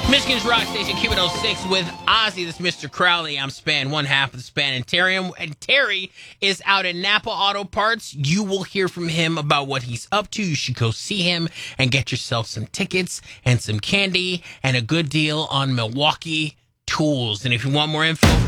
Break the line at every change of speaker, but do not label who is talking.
Michigan's Rock Station, Q106 with Ozzy. This is Mr. Crowley. I'm Span, one half of the Span and Terry. And Terry is out at Napa Auto Parts. You will hear from him about what he's up to. You should go see him and get yourself some tickets and some candy and a good deal on Milwaukee tools. And if you want more info,